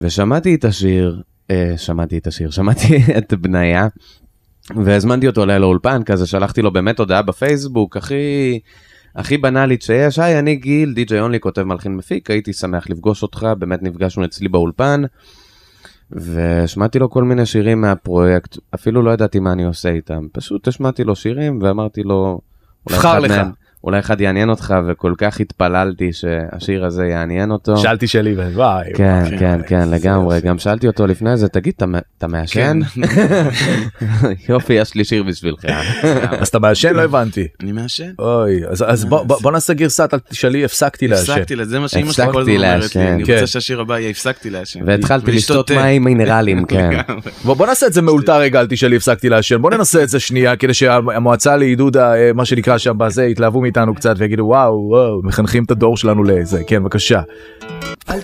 ושמעתי את בניה, והזמנתי אותו אליי לאולפן, כזה שלחתי לו באמת הודעה בפייסבוק, הכי בנאלית שיש, היי, אני גיל, די.ג'יי אונלי, כותב מלחין מפיק, הייתי שמח לפגוש אותך, באמת נפגשנו אצלי באולפן, ושמעתי לו כל מיני שירים מהפרויקט, אפילו לא ידעתי מה אני עושה איתם, פשוט השמעתי לו שירים, ואמרתי לו, אולי אחד יעניין אותך, וכל כך התפללתי שהשיר הזה יעניין אותו. שאלתי שלי, וואי. כן, לגמרי. גם שאלתי אותו לפני זה, תגיד, אתה מעשן? יופי, יש לי שיר בשבילך. אז אתה מעשן? לא הבנתי. אני מעשן. אוי, אז בוא נעשה גרסת, אל תשאלי, הפסקתי לעשן. הפסקתי, זה מה שאמא שלי כל הזמן אומרת לי, אני רוצה שהשיר הבא יהיה הפסקתי לעשן. והתחלתי לשתות מים מינרלים, כן. בוא נעשה את זה מאולתר רגע, אל תשאלי, הפסקתי לעשן. בוא ננסה את זה שנייה, כדי שהמועצה לעידוד, מה שנקרא שם בזה, יתלהבו מאיתנו קצת ויגידו וואו, מחנכים את הדור שלנו לזה. כן, בבקשה.